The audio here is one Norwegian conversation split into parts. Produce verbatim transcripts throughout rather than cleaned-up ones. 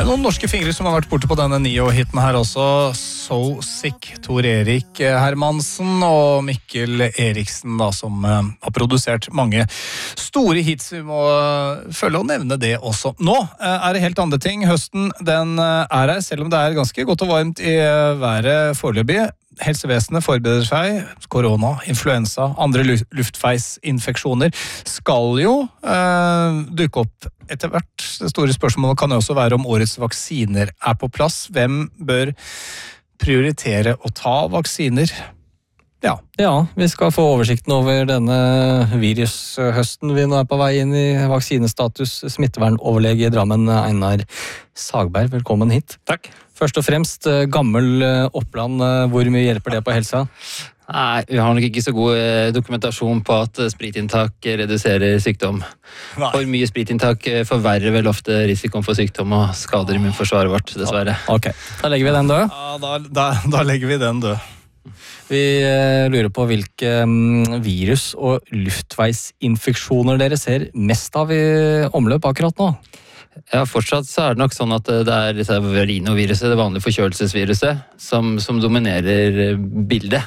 noen norske fingre som har vært borte på denne Nio-hiten her også. So Sick, Tor Erik Hermansen og Mikkel Eriksen da, som uh, har produsert mange store hits. Vi må uh, følge og nevne det også. Nå uh, er det helt andre ting. Høsten den uh, er her, selv om det er ganske godt og varmt i uh, været foreløpig. Helsevesenet forbereder seg. Korona, influensa, andre luftveisinfeksjoner skal jo uh, dukke opp etter hvert. Det store spørsmålet kan jo også være om årets vaksiner er på plass. Hvem bør prioritere å ta vaksiner? Ja. Ja, vi skal få oversikten over denne virushøsten vi nå er på vei inn i. Vaksinestatus, smittevernoverlege i Drammen, Einar Sagberg. Velkommen hit. Takk. Først og fremst, gammel Oppland, hvor mye hjelper det på helsa? Nei, vi har nok ikke så god dokumentasjon på at spritinntak reduserer sykdom. Nei. For mye spritinntak forverrer vel ofte risikoen for sykdom og skader immunforsvaret vårt, dessverre. Ok, da legger vi den død. Ja, da, da, da legger vi den død. Vi lurer på hvilke virus- og luftveisinfeksjoner dere ser mest av i omløp akkurat nå. Ja, fortsatt så er det nok sånn at det er disse rinoviruset, det vanlige forkjølelsesviruset, som, som dominerer bildet.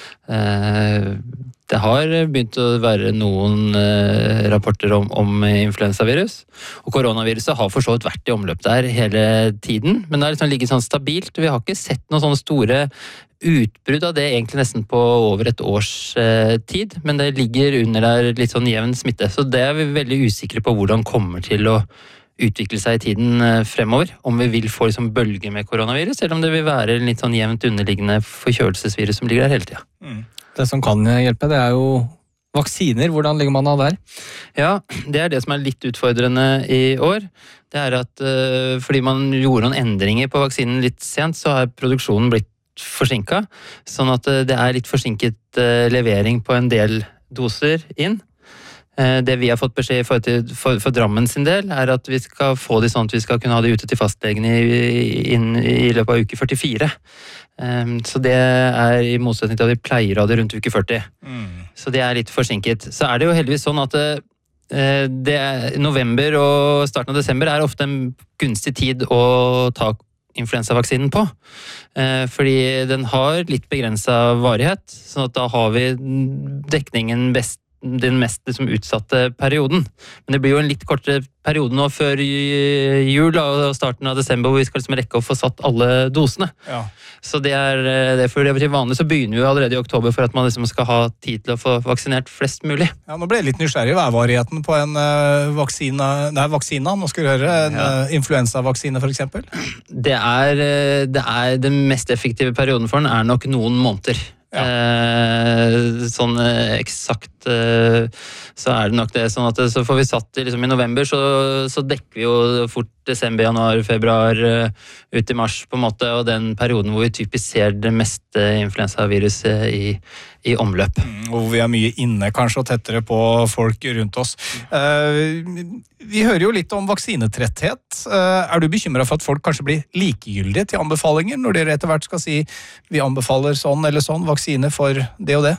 Det har begynt å være noen rapporter om, om influensavirus, og koronaviruset har for så vidt vært i omløp der hele tiden, men det har liksom ligget sånn stabilt. Vi har ikke sett noen sånne store utbrudd av det egentlig nesten på over et års eh, tid, men det ligger under der litt sånn jevn smitte, så det er vi veldig usikre på hvordan kommer til å utvikle seg i tiden fremover, om vi vil få liksom bølger med koronavirus, eller om det vil være litt sånn jevnt underliggende forkjølelsesvirus som ligger der hele tiden. Mm. Det som kan hjelpe, det er jo vaksiner. Hvordan ligger man av der? Ja, det er det som er litt utfordrende i år. Det er at uh, fordi man gjorde noen endringer på vaksinen litt sent, så har produksjonen blitt forsinket, sånn at uh, det er litt forsinket uh, levering på en del doser inn. Det vi har fått beskjed for, for, for Drammen sin del, er at vi skal få det sånn at vi skal kunne ha det ute til fastlegen i, inn, i løpet av uke førtifire. Um, så det er i motsetning til at vi pleier å ha det rundt uke førti. Mm. Så det er litt forsinket. Så er det jo heldigvis sånn at uh, det er, november og starten av desember er ofte en gunstig tid å ta influensavaksinen på. Uh, fordi den har litt begrenset varighet, sånn at da har vi dekningen best den mest liksom, utsatte perioden. Men det blir jo en litt kortere periode nå før jul og starten av desember, hvor vi skal liksom rekke å få satt alle dosene. Ja. Så det er det for det vanlig, så begynner vi allerede i oktober for at man liksom skal ha tid til å få vaksinert flest mulig. Ja, nå ble jeg litt nysgjerrig. Hva er varigheten på en uh, vaksina, nei, vaksina, nå skal du høre, en ja. uh, influensavaksine for eksempel? Det er, det er den mest effektive perioden for den er nok noen måneder. Ja. Eh, sånn eh, eksakt eh, så er det nok det sånn at så får vi satt det liksom i november, så, så dekker vi jo fort desember, januar, februar uh, ut i mars på en måte, og den perioden hvor vi typisk ser det meste influensaviruset i, i omløp. Mm, hvor vi er mye inne kanskje og tettere på folk rundt oss. Uh, vi hører jo litt om vaksinetretthet. Uh, er du bekymret for at folk kanskje blir likegyldige til anbefalinger når dere etter hvert skal si vi anbefaler sånn eller sånn vaksine for det og det?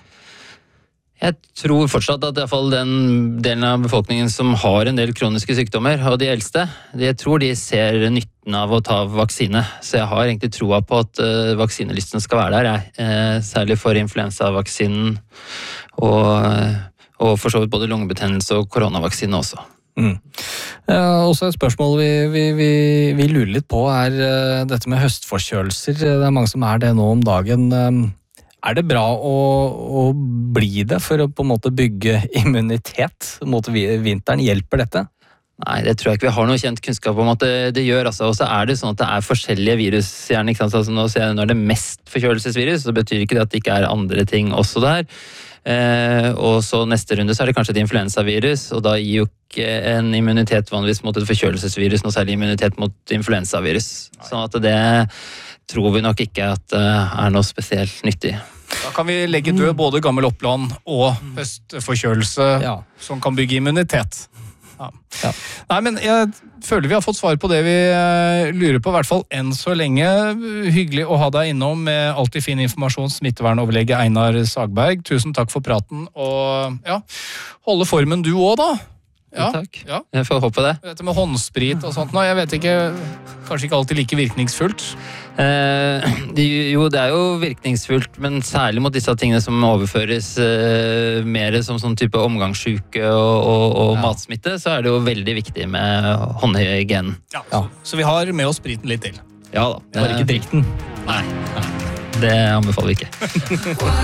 Jeg tror fortsatt at i hvert fall den delen av befolkningen som har en del kroniske sykdommer, og de eldste, jeg tror de ser nytten av å ta vaksine. Så jeg har egentlig troa på at uh, vaksinelisten skal være der, jeg. Uh, særlig for influensavaksinen og, og for så vidt både lungebetennelse og koronavaksine også. Mm. Ja, også et spørsmål vi, vi, vi, vi lurer litt på er uh, dette med høstforkjølelser. Det er mange som er det nå om dagen. Um, Er det bra å, å bli det for å på en måte bygge immunitet mot vinteren? Hjelper dette? Nei, det tror jeg ikke vi har noe kjent kunnskap om at det, det gjør. Altså. Og så er det sånn at det er forskjellige virus. Gjerne, ikke sant? Altså, nå ser jeg når det er mest forkjølelsesvirus, så betyr ikke det at det ikke er andre ting også der. Eh, og så neste runde så er det kanskje et influensavirus, og da gir jo ikke en immunitet vanligvis mot et forkjølelsesvirus, noe særlig immunitet mot influensavirus. Sånn at det tror vi nok ikke at det er noe spesielt nyttig. Da kan vi legge død både gammel Oppland og høstforkjølelse, ja. Som kan bygge immunitet. Ja. Ja. Nei, men jeg føler vi har fått svar på det vi lurer på, i hvert fall enn så lenge. Hyggelig å ha deg innom med alltid fin informasjon, smittevernoverlege Einar Sagberg. Tusen takk for praten, og ja, holde formen du også da. Ja, Takk. ja. Jeg får håpe det. Dette med håndsprit og sånt nå, jeg vet ikke, kanskje ikke alltid like virkningsfullt. Eh, jo, det er jo virkningsfullt, men særlig mot disse tingene som overføres eh, mer som sånn type omgangssyke og, og, og Ja. matsmitte, så er det jo veldig viktig med håndhygienen. Ja. Så, så vi har med oss spriten litt til. Ja da. Bare ikke drikk den. Nei, det anbefaler vi ikke.